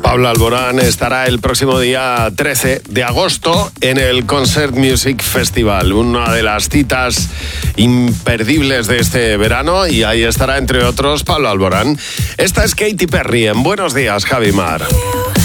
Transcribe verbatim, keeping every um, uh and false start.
Pablo Alborán estará el próximo día trece de agosto en el Concert Music Festival, una de las citas imperdibles de este verano, y ahí estará, entre otros, Pablo Alborán. Esta es Katy Perry en Buenos Días, Javi Mar.